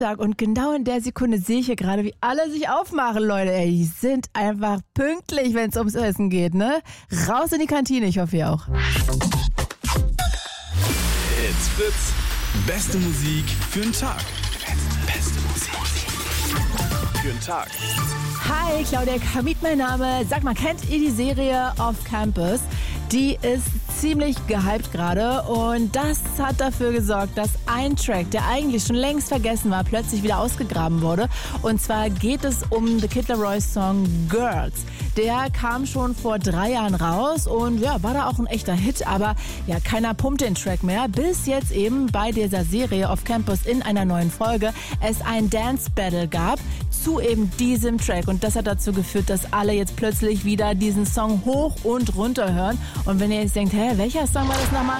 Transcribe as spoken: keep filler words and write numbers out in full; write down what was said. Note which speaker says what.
Speaker 1: Und genau in der Sekunde sehe ich hier gerade, wie alle sich aufmachen, Leute. Ey, die sind einfach pünktlich, wenn es ums Essen geht, ne? Raus in die Kantine, ich hoffe, ihr auch.
Speaker 2: It's Fritz. Beste Musik für den Tag. Beste Musik für den Tag.
Speaker 1: Hi, Claudia Kamit, mein Name. Sag mal, kennt ihr die Serie Off Campus? Die ist ziemlich gehypt gerade und das hat dafür gesorgt, dass ein Track, der eigentlich schon längst vergessen war, plötzlich wieder ausgegraben wurde. Und zwar geht es um The Kid Laroi Song Girls. Der kam schon vor drei Jahren raus und ja, war da auch ein echter Hit, aber ja, keiner pumpt den Track mehr, bis jetzt eben bei dieser Serie Off Campus in einer neuen Folge es ein Dance Battle gab zu eben diesem Track und das hat dazu geführt, dass alle jetzt plötzlich wieder diesen Song hoch und runter hören. Und wenn ihr jetzt denkt, hä, welcher Song war das nochmal?